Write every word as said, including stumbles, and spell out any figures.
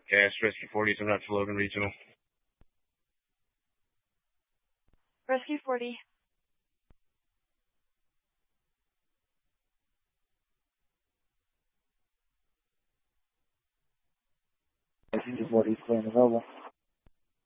Gas, Rescue forty, I'm not to Logan Regional. Rescue forty. Rescue forty, clear and available.